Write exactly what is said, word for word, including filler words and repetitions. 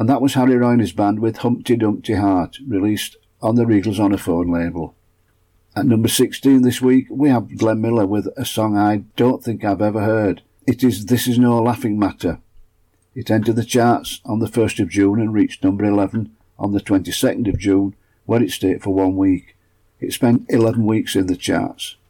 And that was Harry Roy and his band with Humpty Dumpty Heart, released on the Regals on a Phone label. At number sixteen this week, we have Glenn Miller with a song I don't think I've ever heard. It is This Is No Laughing Matter. It entered the charts on the first of June and reached number eleven on the twenty-second of June, where it stayed for one week. It spent eleven weeks in the charts.